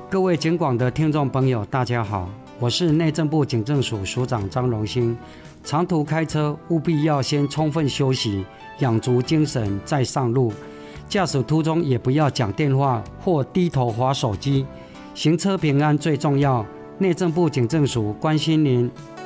各位警广的听众朋友大家好，我是内政部警政署署长张荣兴。长途开车务必要先充分休息，养足精神再上路。驾驶途中也不要讲电话或低头滑手机。行车平安最重要，内政部警政署关心您。